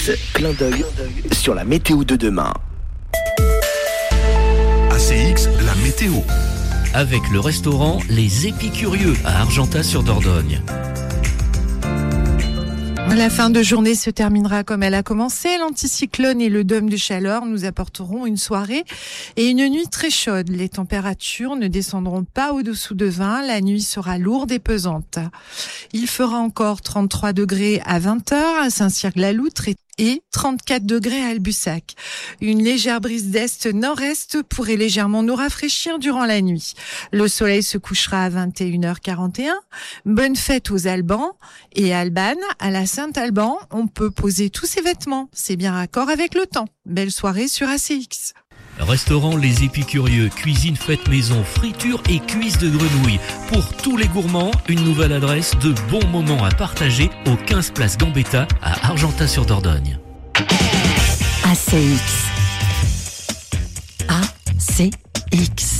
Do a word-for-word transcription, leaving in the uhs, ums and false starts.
X, clin d'œil sur la météo de demain. A C X, la météo. Avec le restaurant Les Épicurieux à Argentat-sur-Dordogne. La fin de journée se terminera comme elle a commencé. L'anticyclone et le dôme de chaleur nous apporteront une soirée et une nuit très chaude. Les températures ne descendront pas au-dessous de vingt. La nuit sera lourde et pesante. Il fera encore trente-trois degrés à vingt heures à Saint-Cyr-la-Loutre et trente-quatre degrés à Albussac. Une légère brise d'est-nord-est pourrait légèrement nous rafraîchir durant la nuit. Le soleil se couchera à vingt et une heures quarante et un. Bonne fête aux Albans et Alban. À la Saint-Alban, on peut poser tous ses vêtements. C'est bien raccord avec le temps. Belle soirée sur A C X. Restaurant Les Épicurieux, cuisine faite maison, friture et cuisse de grenouille. Pour tous les gourmands, une nouvelle adresse de bons moments à partager au quinze place Gambetta à Argentat-sur-Dordogne. A C X. A C X.